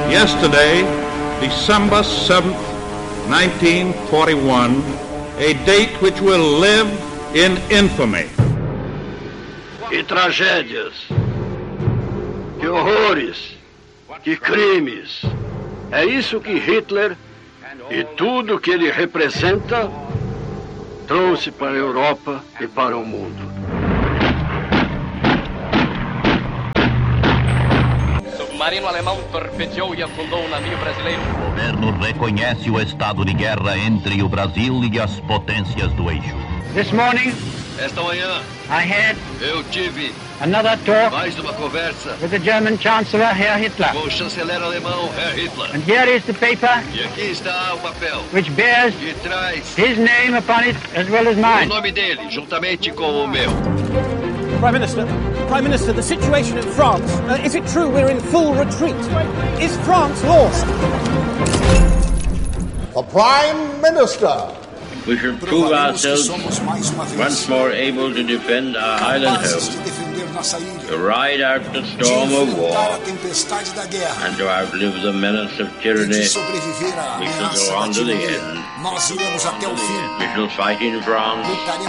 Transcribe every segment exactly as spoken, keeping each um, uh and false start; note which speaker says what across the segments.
Speaker 1: Yesterday, December seventh, nineteen forty-one, a date which will live in infamy.
Speaker 2: Que tragédias, que horrores, que crimes. É isso que Hitler e tudo que ele representa trouxe para a Europa e para o mundo.
Speaker 3: Submarino alemão torpedeou e afundou um navio brasileiro.
Speaker 4: O governo reconhece o estado de guerra entre o Brasil e as potências do eixo.
Speaker 5: This morning,
Speaker 2: Esta manhã,
Speaker 5: I had
Speaker 2: eu tive
Speaker 5: another talk
Speaker 2: mais uma conversa
Speaker 5: with the German Chancellor, Herr Hitler.
Speaker 2: com o chanceler alemão, Herr Hitler.
Speaker 5: And here is the paper
Speaker 2: E aqui está o papel
Speaker 5: which bears
Speaker 2: que traz
Speaker 5: his name upon it as well as
Speaker 2: o
Speaker 5: mine.
Speaker 2: nome dele, juntamente com o meu.
Speaker 6: Prime Minister, Prime Minister, the situation in France, uh, is it true we're in full retreat? Is France lost?
Speaker 7: The Prime Minister.
Speaker 8: We shall prove ourselves once more able to defend our island home, to ride out the storm of war, and to outlive the menace of tyranny. We shall go on to the end. We shall fight in France.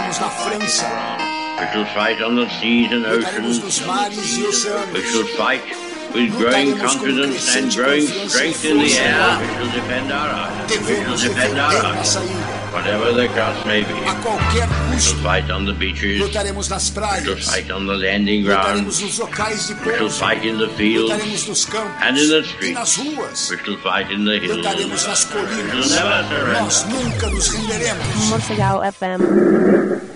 Speaker 8: We shall fight on the seas and oceans. We shall fight with growing confidence and growing strength in the air. We shall defend our island. We shall defend our island. Whatever the cost may be, we shall fight on the beaches, we shall fight on the landing grounds, we shall fight in the fields and in the streets, we shall fight in the hills, we shall never surrender.
Speaker 9: Morcegal F M.